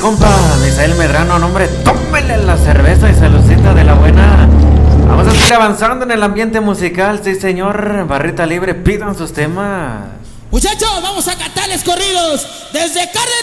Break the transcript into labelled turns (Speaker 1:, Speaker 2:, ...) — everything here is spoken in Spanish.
Speaker 1: compa Misael Medrano, nombre, tómele la cerveza y saludcita de la buena. Vamos a seguir avanzando en el ambiente musical, sí señor. Barrita libre, pidan sus temas.
Speaker 2: Muchachos, vamos a cantarles corridos desde Cárdenas.